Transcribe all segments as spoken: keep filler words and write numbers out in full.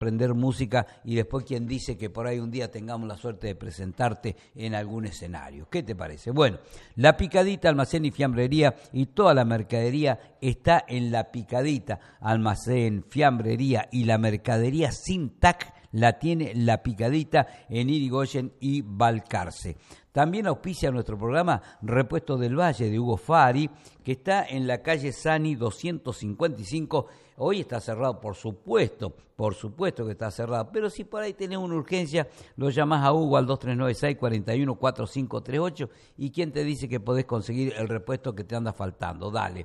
aprender música y después quien dice que por ahí un día tengamos la suerte de presentarte en algún escenario. ¿Qué te parece? Bueno, La Picadita, almacén y fiambrería y toda la mercadería está en La Picadita, almacén, fiambrería y la mercadería sin T A C la tiene La Picadita en Irigoyen y Balcarce. También auspicia nuestro programa Repuesto del Valle de Hugo Fari, que está en la calle Sani doscientos cincuenta y cinco. Hoy está cerrado, por supuesto, por supuesto que está cerrado, pero si por ahí tenés una urgencia, lo llamás a Hugo al dos tres nueve seis, cuatro uno cuatro cinco tres ocho y quién te dice que podés conseguir el repuesto que te anda faltando. Dale.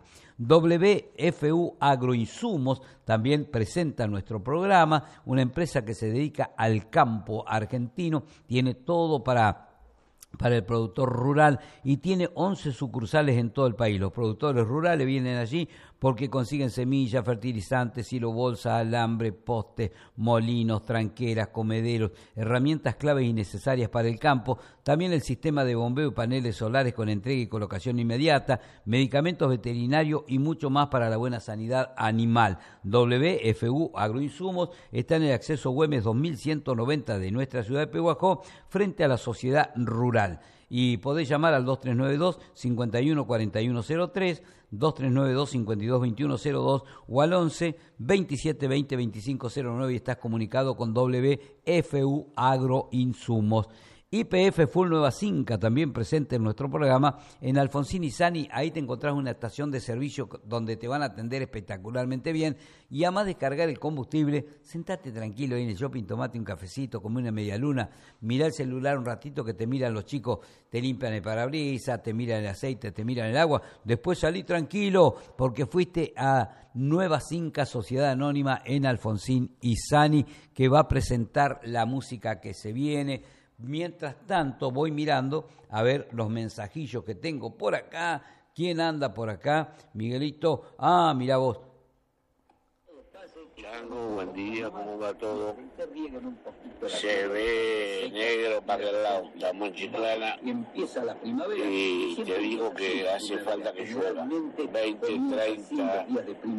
W F U Agroinsumos también presenta nuestro programa, una empresa que se dedica al campo argentino, tiene todo para... para el productor rural y tiene once sucursales en todo el país. Los productores rurales vienen allí porque consiguen semillas, fertilizantes, hilo bolsa, alambre, postes, molinos, tranqueras, comederos, herramientas claves y necesarias para el campo, también el sistema de bombeo y paneles solares con entrega y colocación inmediata, medicamentos veterinarios y mucho más para la buena sanidad animal. W F U Agroinsumos está en el acceso Güemes dos mil ciento noventa de nuestra ciudad de Pehuajó, frente a la sociedad rural. Y podés llamar al dos tres nueve dos, cinco uno cuatro uno cero tres, dos tres nueve dos, cinco dos dos uno cero dos o al once, veintisiete veinte, veinticinco cero nueve y estás comunicado con W F U Agroinsumos. Y P F Full Nueva Cinca, también presente en nuestro programa, en Alfonsín y Sani, ahí te encontrás una estación de servicio donde te van a atender espectacularmente bien, y además de cargar el combustible, sentate tranquilo ahí en el shopping, tomate un cafecito, come una media luna, mirá el celular un ratito que te miran los chicos, te limpian el parabrisas, te miran el aceite, te miran el agua, después salí tranquilo porque fuiste a Nueva Cinca Sociedad Anónima en Alfonsín y Sani, que va a presentar la música que se viene. Mientras tanto voy mirando a ver los mensajillos que tengo por acá. ¿Quién anda por acá? Miguelito. Ah, mira vos. Chango, buen día, ¿cómo va todo? Se ve negro para aquel lado, estamos en Chiclana y te digo que hace falta que llueva. veinte, treinta,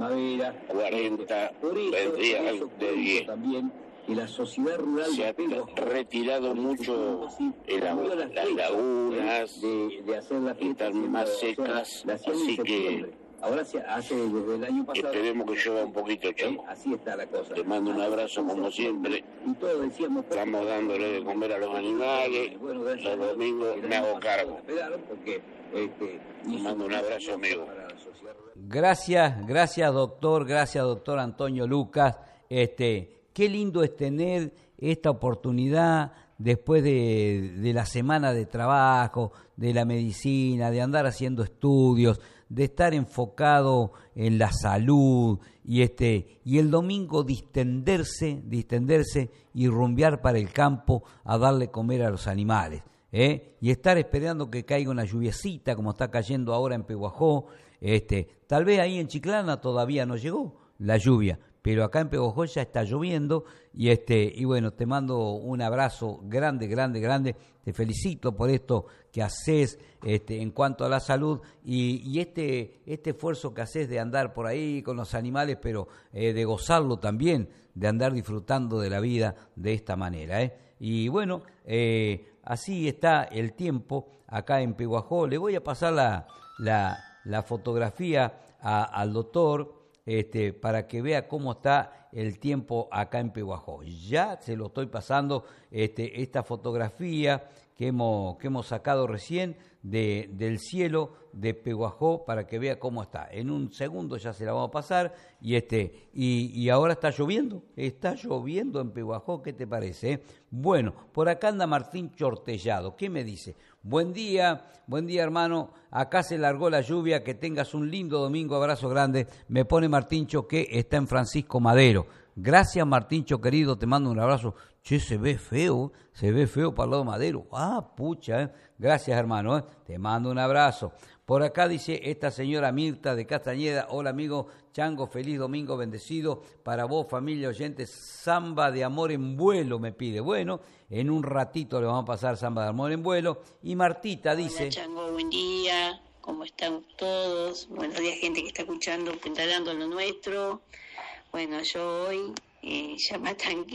cuarenta, vendría de diez. Y la sociedad rural se ha retirado mucho el agua, las lagunas de, de hacer la están más secas, así que ahora se hace desde el año pasado. Esperemos que llueva un poquito, Chango. Eh, así está la cosa. Te mando un abrazo como siempre. Y todos decíamos, estamos dándole de comer a los animales. Bueno, los domingos me hago cargo. Porque, este, te mando un abrazo, amigo. Gracias, gracias doctor, gracias doctor Antonio Lucas. Este Qué lindo es tener esta oportunidad después de, de la semana de trabajo, de la medicina, de andar haciendo estudios, de estar enfocado en la salud y este y el domingo distenderse, distenderse y rumbear para el campo a darle comer a los animales, ¿eh? Y estar esperando que caiga una lluviecita como está cayendo ahora en Pehuajó. Este, tal vez ahí en Chiclana todavía no llegó la lluvia, pero acá en Pehuajó ya está lloviendo y este y bueno, te mando un abrazo grande, grande, grande. Te felicito por esto que haces este, en cuanto a la salud y, y este este esfuerzo que haces de andar por ahí con los animales, pero eh, de gozarlo también, de andar disfrutando de la vida de esta manera, ¿eh? Y bueno, eh, así está el tiempo acá en Pehuajó. Le voy a pasar la, la, la fotografía a, al doctor. Este, para que vea cómo está el tiempo acá en Pehuajó. Ya se lo estoy pasando este, esta fotografía que hemos, que hemos sacado recién de, del cielo de Pehuajó para que vea cómo está. En un segundo ya se la vamos a pasar y, este, y, y ahora está lloviendo, está lloviendo en Pehuajó, ¿qué te parece? Eh? Bueno, por acá anda Martín Chortellado, ¿qué me dice? Buen día, buen día hermano, acá se largó la lluvia, que tengas un lindo domingo, abrazo grande, me pone Martíncho que está en Francisco Madero. Gracias Martíncho querido, te mando un abrazo. Che, se ve feo, se ve feo para el lado Madero. Ah, pucha, ¿eh? Gracias hermano, ¿eh? Te mando un abrazo. Por acá dice esta señora Mirta de Castañeda, hola amigo Chango, feliz domingo bendecido para vos familia oyentes, samba de amor en vuelo me pide. Bueno, en un ratito le vamos a pasar samba de amor en vuelo. Y Martita dice... Hola Chango, buen día, ¿cómo están todos? Buenos días gente que está escuchando, Puntalando en lo Nuestro. Bueno, yo hoy eh, ya más tranquila.